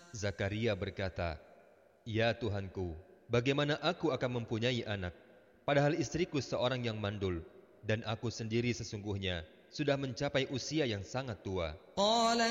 Zakaria berkata, "Ya Tuhanku, bagaimana aku akan mempunyai anak, padahal istriku seorang yang mandul, dan aku sendiri sesungguhnya sudah mencapai usia yang sangat tua." قال